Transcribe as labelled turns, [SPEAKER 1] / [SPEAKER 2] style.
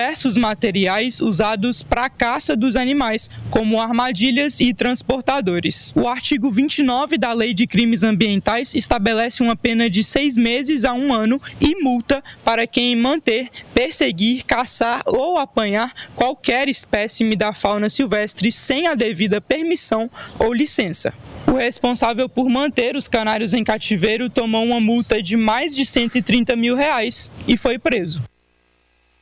[SPEAKER 1] diversos materiais usados para a caça dos animais, como armadilhas e transportadores. O artigo 29 da Lei de Crimes Ambientais estabelece uma pena de 6 meses a 1 ano e multa para quem manter, perseguir, caçar ou apanhar qualquer espécime da fauna silvestre sem a devida permissão ou licença. O responsável por manter os canários em cativeiro tomou uma multa de mais de R$ 130 mil e foi preso.